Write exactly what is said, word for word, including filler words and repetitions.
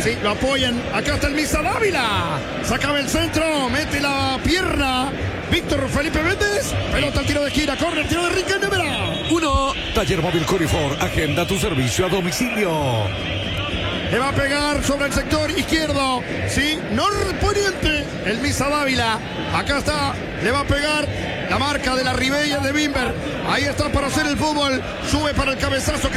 Sí, lo apoyan. Acá está el Misa Dávila. Sacaba el centro, mete la pierna. Víctor Felipe Méndez. Pelota al tiro de esquina, corre el tiro de Riquelme. Uno. Taller Móvil Corifor. Agenda tu servicio a domicilio. Le va a pegar sobre el sector izquierdo. Sí, norponiente. El Misa Dávila. Acá está. Le va a pegar la marca de la Ribella de Bimber. Ahí está para hacer el fútbol. Sube para el cabezazo.